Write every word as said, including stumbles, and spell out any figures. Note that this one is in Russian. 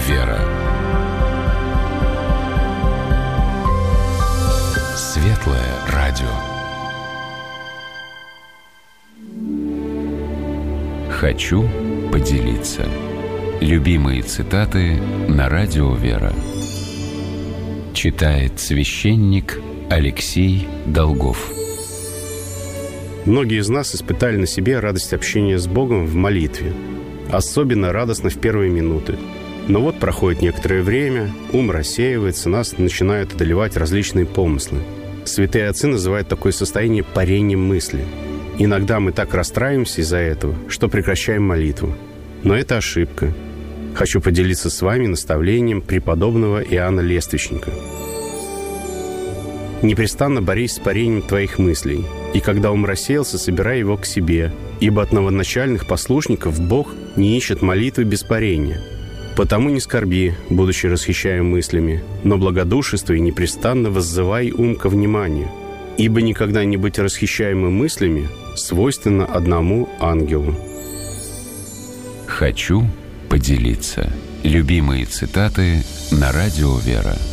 «Вера». Светлое радио. Хочу поделиться. Любимые цитаты на радио «Вера». Читает священник Алексей Долгов. Многие из нас испытали на себе радость общения с Богом в молитве. Особенно радостно в первые минуты. Но вот проходит некоторое время, ум рассеивается, нас начинают одолевать различные помыслы. Святые отцы называют такое состояние парением мысли. Иногда мы так расстраиваемся из-за этого, что прекращаем молитву. Но это ошибка. Хочу поделиться с вами наставлением преподобного Иоанна Лествичника. «Непрестанно борись с парением твоих мыслей, и когда ум рассеялся, собирай его к себе, ибо от новоначальных послушников Бог не ищет молитвы без парения. Потому не скорби, будучи расхищаем мыслями, но благодушествуй и непрестанно воззывай ум ко вниманию, ибо никогда не быть расхищаемым мыслями свойственно одному ангелу». Хочу поделиться. Любимые цитаты на радио «Вера».